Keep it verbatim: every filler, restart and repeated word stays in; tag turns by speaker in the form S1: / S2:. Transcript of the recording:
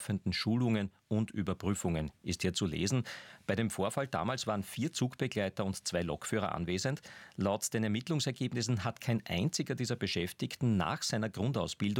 S1: Schulungen und Überprüfungen, ist hier zu lesen. Bei dem Vorfall damals waren vier Zugbegleiter und zwei Lokführer anwesend. Laut den Ermittlungsergebnissen hat kein einziger dieser Beschäftigten nach seiner Grundausbildung